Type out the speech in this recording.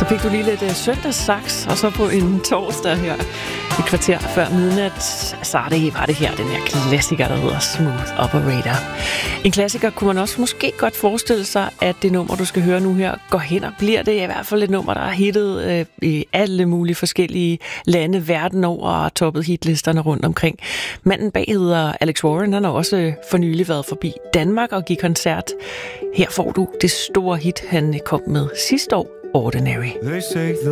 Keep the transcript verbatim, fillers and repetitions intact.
Så fik du lige lidt uh, søndagssaks, og så på en torsdag her, et kvarter før midnat, så er det, var det her, den her klassiker, der hedder Smooth Operator. En klassiker kunne man også måske godt forestille sig, at det nummer, du skal høre nu her, går hen og bliver det i hvert fald et nummer, der er hittet øh, i alle mulige forskellige lande verden over og toppet hitlisterne rundt omkring. Manden bag hedder Alex Warren, han har også for nylig været forbi Danmark og give koncert. Her får du det store hit, han kom med sidste år, Ordinary.